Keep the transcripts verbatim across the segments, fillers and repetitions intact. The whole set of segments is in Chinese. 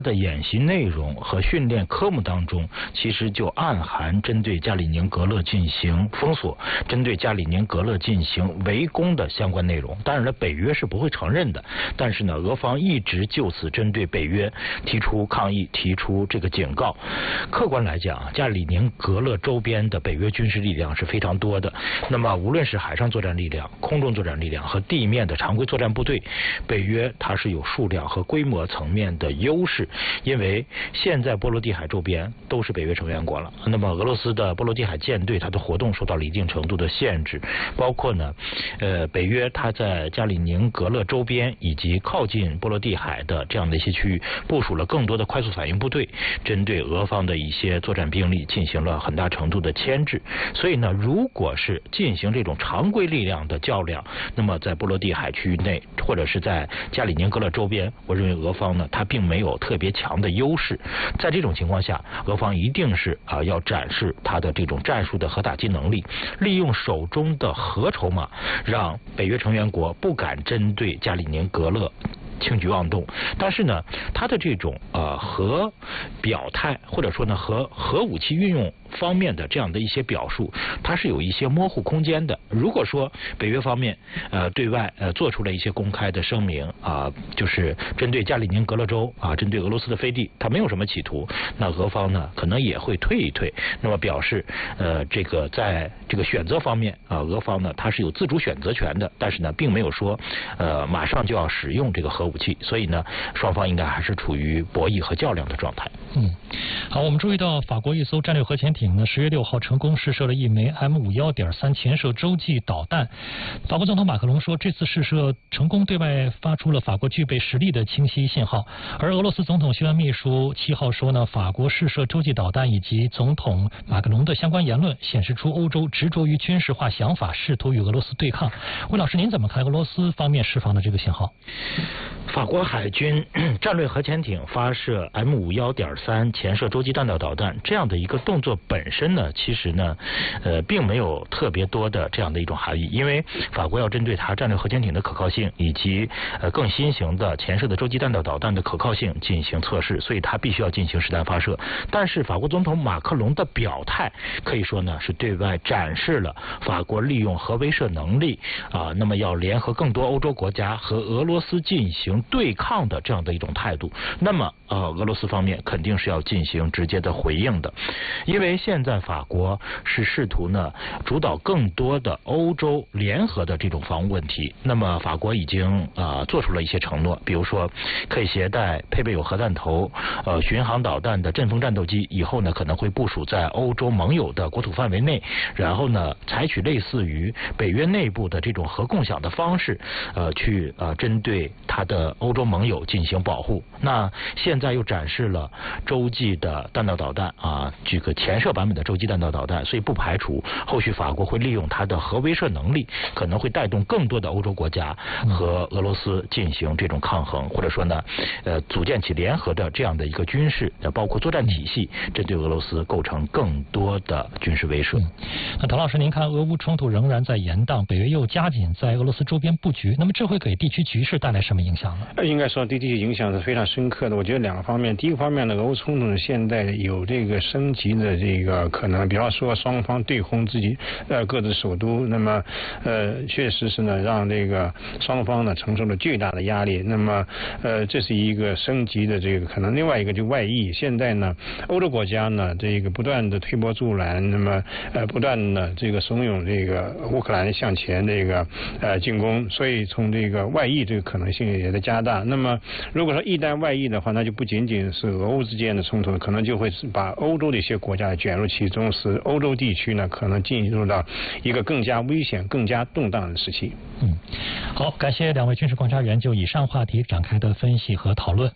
的演习内容和训练科目当中，其实就暗含针对加里宁格勒进行封锁、针对加里宁格勒进行围攻的相关内容。当然了，北约是不会承认的，但是呢，俄方一直就此针对北约提出抗议、提出这个警告。客观来讲，加里宁格勒周边的北约军事力量是非常多的。那么，无论是海上作战力量、空中作战力量和地面的常规作战部队，北约它是有数量和规模层面的优势。因为现在波罗的海周边都是北约成员国了，那么俄罗斯的波罗的海舰队它的活动受到了一定程度的限制，包括呢，呃，北约它在加里宁格勒周边以及靠近波罗的海的这样的一些区域部署了更多的快速反应部队，针对俄方的一些作战兵力进行了很大程度的牵制。所以呢，如果是进行这种常规力量的较量，那么在波罗的海区域内或者是在加里宁格勒周边，我认为俄方呢，它并没有特别强的优势。在这种情况下，俄方一定是啊、呃、要展示它的这种战术的核打击能力，利用手中的核筹码，让北约成员国不敢针对加里宁格勒轻举妄动。但是呢，它的这种呃核表态或者说呢核核武器运用方面的这样的一些表述，它是有一些模糊空间的。如果说北约方面呃对外呃做出了一些公开的声明啊、呃，就是针对加里宁格勒州啊，针对俄罗斯的飞地，它没有什么企图，那俄方呢可能也会退一退，那么表示呃这个在这个选择方面啊、呃，俄方呢它是有自主选择权的，但是呢并没有说呃马上就要使用这个核武器，所以呢双方应该还是处于博弈和较量的状态。 嗯，好，我们注意到法国一艘战略核潜艇呢，十月六号成功试射了一枚 M 五幺点三潜射洲际导弹。法国总统马克龙说，这次试射成功对外发出了法国具备实力的清晰信号。而俄罗斯总统新闻秘书七号说呢，法国试射洲际导弹以及总统马克龙的相关言论，显示出欧洲执着于军事化想法，试图与俄罗斯对抗。魏老师，您怎么看俄罗斯方面释放的这个信号？ 法国海军战略核潜艇发射 M 五幺点三潜射洲际弹道导弹这样的一个动作本身呢，其实呢，呃，并没有特别多的这样的一种含义，因为法国要针对它战略核潜艇的可靠性以及呃更新型的潜射的洲际弹道导弹的可靠性进行测试，所以它必须要进行实弹发射。但是法国总统马克龙的表态可以说呢，是对外展示了法国利用核威慑能力啊、呃，那么要联合更多欧洲国家和俄罗斯进行对抗的这样的一种态度。那么呃，俄罗斯方面肯定是要进行直接的回应的，因为现在法国是试图呢主导更多的欧洲联合的这种防务问题。那么法国已经啊、呃、做出了一些承诺，比如说可以携带配备有核弹头、呃巡航导弹的阵风战斗机，以后呢可能会部署在欧洲盟友的国土范围内，然后呢采取类似于北约内部的这种核共享的方式，呃去呃针对它的欧洲盟友进行保护。那现在又展示了洲际的弹道导弹啊，这个潜射版本的洲际弹道导弹，所以不排除后续法国会利用它的核威慑能力，可能会带动更多的欧洲国家和俄罗斯进行这种抗衡，或者说呢，呃，组建起联合的这样的一个军事，包括作战体系，针对俄罗斯构成更多的军事威慑。 嗯、那唐老师，您看俄乌冲突仍然在延宕，北约又加紧在俄罗斯周边布局，那么这会给地区局势带来什么影响呢？ 应该说对地区影响是非常深刻的。我觉得两个方面，第一个方面呢，俄乌冲突现在有这个升级的这个可能，比方说双方对轰自己呃各自首都，那么呃确实是呢让这个双方呢承受了巨大的压力。那么呃这是一个升级的这个可能，另外一个就外溢。现在呢，欧洲国家呢这个不断的推波助澜，那么呃不断的这个怂恿这个乌克兰向前这个呃进攻，所以从这个外溢这个可能性也在加大。那么如果说一旦外溢的话，那就不仅仅是俄乌之间的冲突，可能就会把欧洲的一些国家卷入其中，使欧洲地区呢可能进入到一个更加危险、更加动荡的时期。 嗯，好，感谢两位军事观察员就以上话题展开的分析和讨论。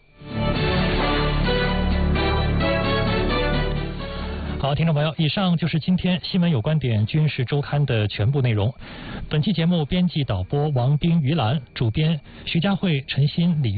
好，听众朋友，以上就是今天新闻有观点军事周刊的全部内容。本期节目编辑导播王斌、于兰，主编徐佳慧、陈鑫、李